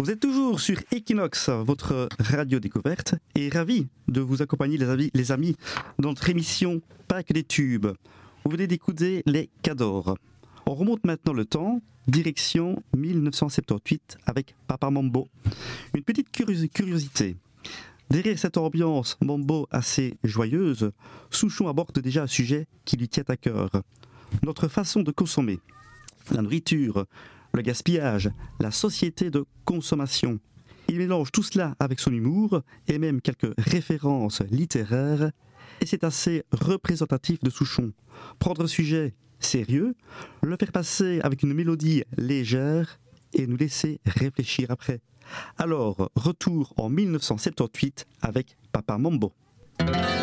Vous êtes toujours sur Equinox, votre radio découverte, et ravi de vous accompagner les amis dans notre émission Pas que des tubes. Vous venez d'écouter les Cadors. On remonte maintenant le temps, direction 1978 avec Papa Mambo. Une petite curiosité. Derrière cette ambiance mambo assez joyeuse, Souchon aborde déjà un sujet qui lui tient à cœur. Notre façon de consommer. La nourriture, le gaspillage, la société de consommation. Il mélange tout cela avec son humour et même quelques références littéraires. Et c'est assez représentatif de Souchon. Prendre un sujet sérieux, le faire passer avec une mélodie légère et nous laisser réfléchir après. Alors, retour en 1978 avec Papa Mambo.